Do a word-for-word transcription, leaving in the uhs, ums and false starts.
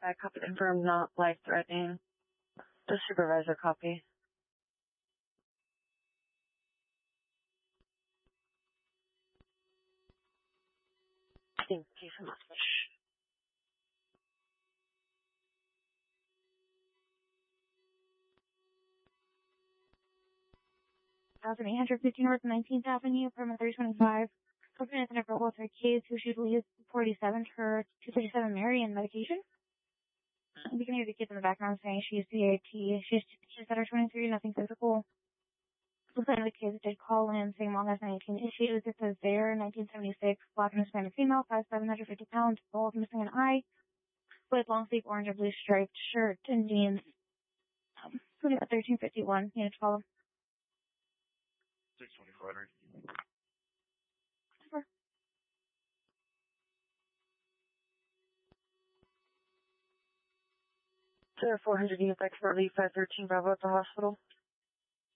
I copy confirm, not life-threatening. The supervisor copy. Thank you so much. eight hundred fifteen North nineteenth Avenue, apartment three twenty-five. Husband is in a girl with her kids who she believes is forty-seven, her two thirty-seven Mary and medication. You can hear the kids in the background saying she's C A T. She's, she's at her twenty-three, nothing physical. Looks like the kids did call in saying mom has nineteen issues. It says there, nineteen seventy-six, black and Hispanic female, five seven hundred fifty pounds, bald, missing an eye, with long sleeve orange or blue striped shirt and jeans. Um, thirteen fifty-one, unit twelve. six twenty-four, right? Over. There are four hundred units expert leave five thirteen Bravo at the hospital.